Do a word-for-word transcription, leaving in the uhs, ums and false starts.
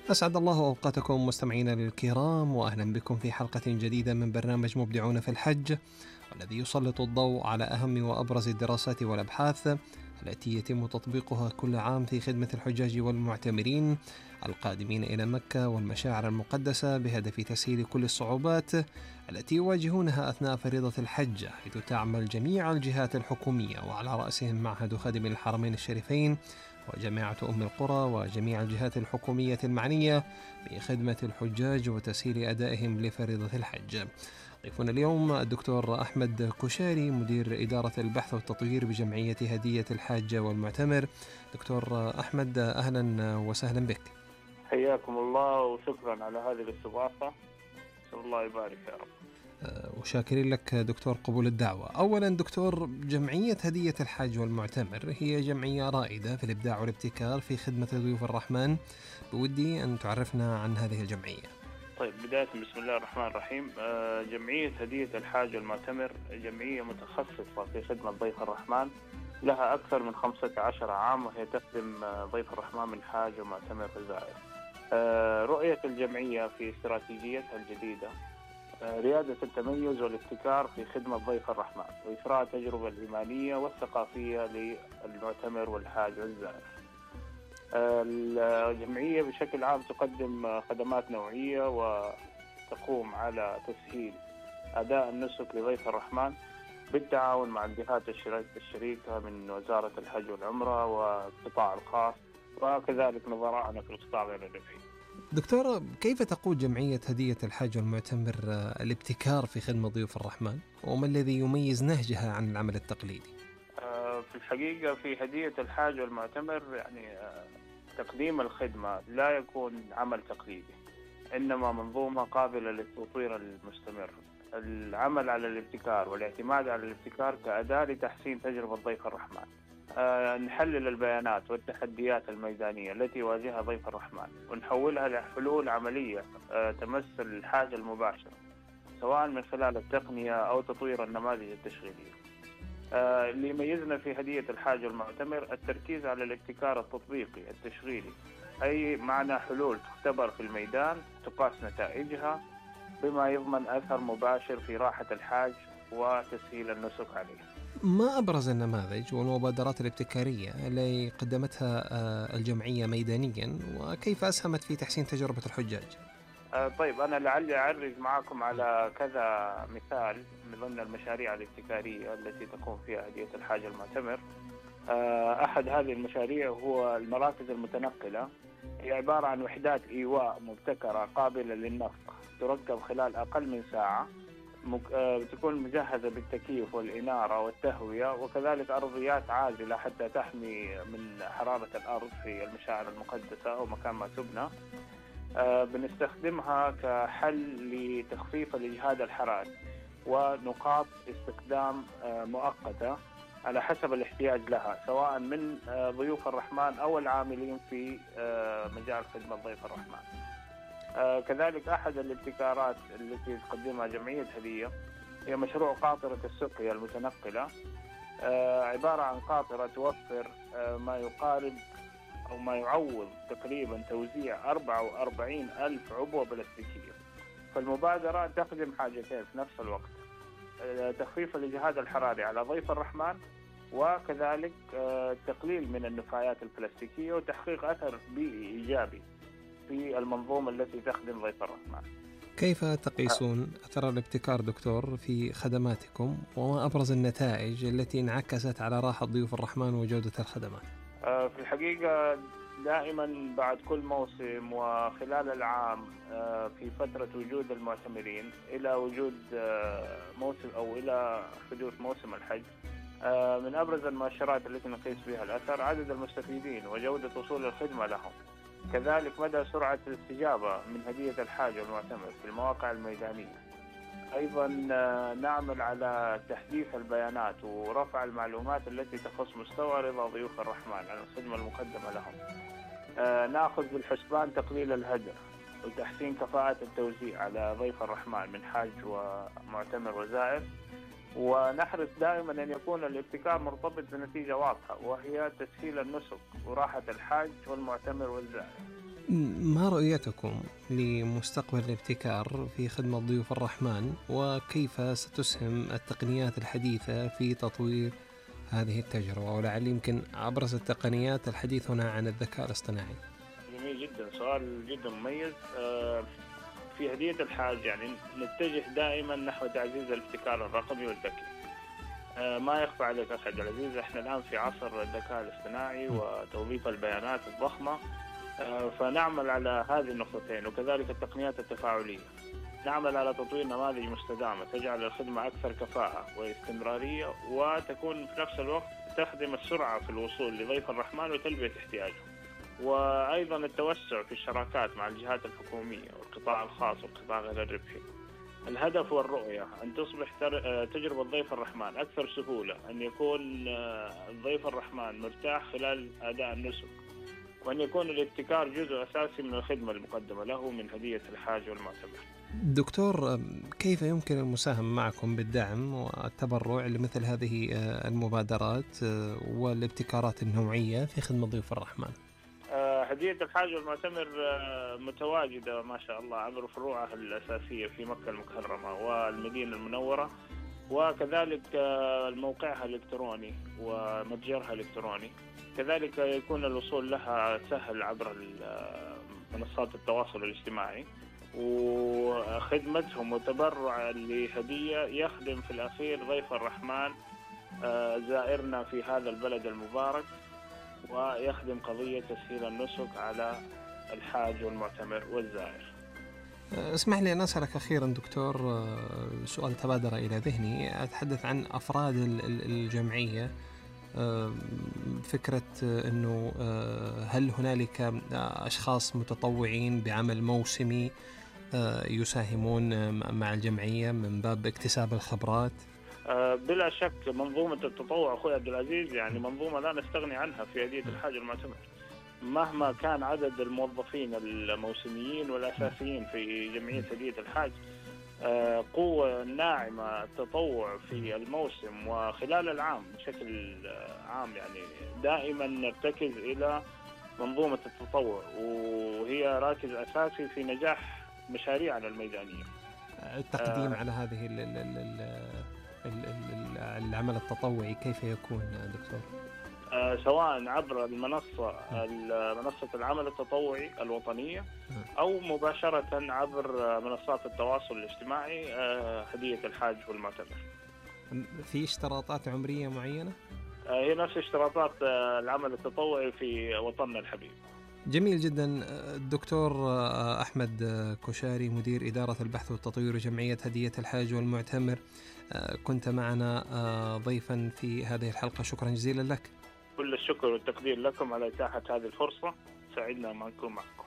أسعد الله أوقاتكم مستمعينا الكرام، وأهلا بكم في حلقة جديدة من برنامج مبدعون في الحج، والذي يسلط الضوء على أهم وأبرز الدراسات والأبحاث التي يتم تطبيقها كل عام في خدمة الحجاج والمعتمرين القادمين إلى مكة والمشاعر المقدسة، بهدف تسهيل كل الصعوبات التي يواجهونها أثناء فريضة الحج، حيث تعمل جميع الجهات الحكومية وعلى رأسهم معهد خادم الحرمين الشريفين وجامعة أم القرى وجميع الجهات الحكومية المعنية بخدمة الحجاج وتسهيل أدائهم لفريضة الحج. ضيفنا اليوم الدكتور أحمد كشاري، مدير إدارة البحث والتطوير بجمعية هدية الحاج والمعتمر. دكتور أحمد، أهلا وسهلا بك. حياكم الله وشكرا على هذه الاستضافة، نسأل الله يبارك يا رب. وشاكرين لك دكتور قبول الدعوة. أولا دكتور، جمعية هدية الحاج والمعتمر هي جمعية رائدة في الإبداع والابتكار في خدمة ضيوف الرحمن، بودي أن تعرفنا عن هذه الجمعية. طيب، بداية بسم الله الرحمن الرحيم. جمعية هدية الحاج والمعتمر جمعية متخصصة في خدمة ضيف الرحمن، لها أكثر من خمسة عشر عام، وهي تخدم ضيف الرحمن من حاج ومعتمر وزائر. رؤية الجمعية في استراتيجيتها الجديدة ريادة التميز والابتكار في خدمة ضيف الرحمن وإثراء التجربة الإيمانية والثقافية للمعتمر والحاج والزائر. الجمعية بشكل عام تقدم خدمات نوعية وتقوم على تسهيل أداء النسك لضيف الرحمن بالتعاون مع الجهات الشريكة من وزارة الحج والعمرة والقطاع الخاص، وكذلك نظراءنا في القطاع غير الربحي. دكتور، كيف تقود جمعية هدية الحاج والمعتمر الابتكار في خدمة ضيوف الرحمن، وما الذي يميز نهجها عن العمل التقليدي؟ في الحقيقة في هدية الحاج والمعتمر يعني تقديم الخدمة لا يكون عمل تقليدي، إنما منظومة قابلة للتطوير المستمر. العمل على الابتكار والاعتماد على الابتكار كأداة لتحسين تجربة ضيف الرحمن. أه نحلل البيانات والتحديات الميدانية التي يواجهها ضيف الرحمن ونحولها لحلول عملية أه تمس الحاجة المباشرة، سواء من خلال التقنية أو تطوير النماذج التشغيلية. أه اللي يميزنا في هدية الحاج والمعتمر التركيز على الابتكار التطبيقي التشغيلي، أي معنى حلول تختبر في الميدان تقاس نتائجها بما يضمن أثر مباشر في راحة الحاج وتسهيل النسك عليه. ما أبرز النماذج والمبادرات الابتكارية اللي قدمتها الجمعية ميدانيا، وكيف أسهمت في تحسين تجربة الحجاج؟ أه طيب، أنا لعلي أعرج معكم على كذا مثال من ضمن المشاريع الابتكارية التي تقوم فيها هدية الحاج المعتمر. أه أحد هذه المشاريع هو المراكز المتنقلة، هي عبارة عن وحدات إيواء مبتكرة قابلة للنفق، تركب خلال أقل من ساعة، بتكون مجهزة بالتكييف والإنارة والتهوية، وكذلك أرضيات عازلة حتى تحمي من حرارة الأرض في المشاعر المقدسة أو مكان ما تبنى. بنستخدمها كحل لتخفيف الإجهاد الحراري ونقاط استخدام مؤقتة على حسب الاحتياج لها، سواء من ضيوف الرحمن أو العاملين في مجال خدمة ضيف الرحمن. آه كذلك أحد الابتكارات التي تقدمها جمعية هدية هي مشروع قاطرة السقيا المتنقلة. آه عبارة عن قاطرة توفر آه ما يقارب أو ما يعوض تقريبا توزيع أربعة وأربعين ألف عبوة بلاستيكية. فالمبادرة تخدم حاجتين في نفس الوقت: آه تخفيف الإجهاد الحراري على ضيف الرحمن، وكذلك آه تقليل من النفايات البلاستيكية وتحقيق أثر بيئي إيجابي في المنظومة التي تخدم ضيف الرحمن. كيف تقيسون أثر الابتكار دكتور في خدماتكم، وما أبرز النتائج التي انعكست على راحة ضيوف الرحمن وجودة الخدمات؟ في الحقيقة دائما بعد كل موسم وخلال العام في فترة وجود المعتمرين إلى وجود موسم أو إلى حدوث موسم الحج، من أبرز المؤشرات التي نقيس بها الأثر عدد المستفيدين وجودة وصول الخدمة لهم، كذلك مدى سرعة الاستجابة من هدية الحاج والمعتمر في المواقع الميدانية. أيضا نعمل على تحديث البيانات ورفع المعلومات التي تخص مستوى رضا ضيوف الرحمن عن الخدمة المقدمة لهم. نأخذ بالحسبان تقليل الهدر وتحسين كفاءة التوزيع على ضيف الرحمن من حاج ومعتمر وزائر، ونحرص دائما أن يكون الابتكار مرتبط بنتيجة واضحة، وهي تسهيل النسك وراحة الحاج والمعتمر والزائر. ما رؤيتكم لمستقبل الابتكار في خدمة ضيوف الرحمن، وكيف ستسهم التقنيات الحديثة في تطوير هذه التجربة؟ ولعل يمكن أبرز التقنيات الحديث هنا عن الذكاء الاصطناعي. جميل جدا، سؤال جدا مميز. في هدية الحاج يعني نتجه دائما نحو تعزيز الابتكار الرقمي والذكي. ما يخفى عليك أخي عبد العزيز، احنا الآن في عصر الذكاء الاصطناعي وتوظيف البيانات الضخمة، فنعمل على هذه النقطتين، وكذلك التقنيات التفاعلية. نعمل على تطوير نماذج مستدامة تجعل الخدمة أكثر كفاءة واستمرارية، وتكون في نفس الوقت تخدم السرعة في الوصول لضيف الرحمن وتلبية احتياجهم. وأيضا التوسع في الشراكات مع الجهات الحكومية والقطاع الخاص والقطاع غير الربحي. الهدف والرؤية أن تصبح تجربة ضيف الرحمن أكثر سهولة، أن يكون ضيف الرحمن مرتاح خلال أداء النسك، وأن يكون الابتكار جزء أساسي من الخدمة المقدمة له من هدية الحاج والمعتمر. دكتور، كيف يمكن المساهمة معكم بالدعم والتبرع لمثل هذه المبادرات والابتكارات النوعية في خدمة ضيوف الرحمن؟ هدية الحاج والمعتمر متواجدة ما شاء الله عبر فروعها الأساسية في مكة المكرمة والمدينة المنورة، وكذلك موقعها الإلكتروني ومتجرها الإلكتروني. كذلك يكون الوصول لها سهل عبر منصات التواصل الاجتماعي، وخدمتهم وتبرع لهدية يخدم في الأخير ضيف الرحمن زائرنا في هذا البلد المبارك، ويخدم قضية تسهيل النسك على الحاج والمعتمر والزائر. اسمح لي أن أسألك أخيرا دكتور سؤال تبادر إلى ذهني، أتحدث عن أفراد الجمعية. فكرة أنه هل هنالك أشخاص متطوعين بعمل موسمي يساهمون مع الجمعية من باب اكتساب الخبرات؟ بلا شك منظومة التطوع أخوي عبد العزيز يعني منظومة لا نستغني عنها في هدية الحاج والمعتمر. مهما كان عدد الموظفين الموسميين والأساسيين في جمعية هدية الحاج، قوة ناعمة التطوع في الموسم وخلال العام بشكل عام، يعني دائما نرتكز إلى منظومة التطوع، وهي راكز أساسي في نجاح مشاريعنا الميدانية. التقديم آه على هذه ال ال ال العمل التطوعي كيف يكون دكتور؟ آه سواء عبر المنصة منصة العمل التطوعي الوطنية، أو مباشرة عبر منصات التواصل الاجتماعي آه هدية الحاج والمعتمر. في اشتراطات عمرية معينة؟ آه هي نفس اشتراطات آه العمل التطوعي في وطننا الحبيب. جميل جدا. الدكتور أحمد كشاري، مدير إدارة البحث والتطوير جمعية هدية الحاج والمعتمر، كنت معنا ضيفا في هذه الحلقة، شكرا جزيلا لك. كل الشكر والتقدير لكم على إتاحة هذه الفرصة، سعدنا ما نكون معكم.